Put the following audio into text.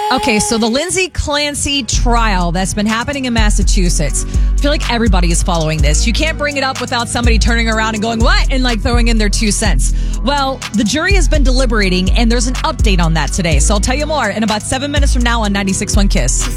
Okay, so the Lindsay Clancy trial that's been happening in Massachusetts. I feel like everybody is following this. You can't bring it up without somebody turning around and going, what? And like throwing in their 2 cents. Well, the jury has been deliberating and there's an update on that today. So I'll tell you more in about 7 minutes from now on 96.1 Kiss.